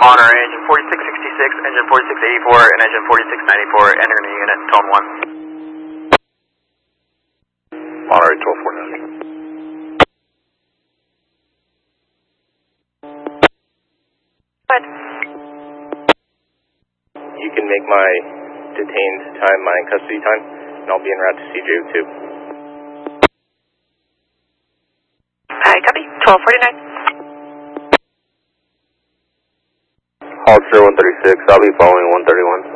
Honor, engine 4666, engine 4684, and engine 4694, entering the unit, tone 1. Monterey 1249. Good. You can make my detained time my custody time, and I'll be en route to CJ2. Hi, copy. 1249. Hall 136, I'll be following 131.